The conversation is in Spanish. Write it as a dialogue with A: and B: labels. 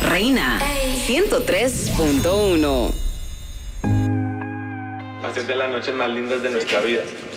A: Reina 103.1.
B: Hacer de las noches más lindas de nuestra vida.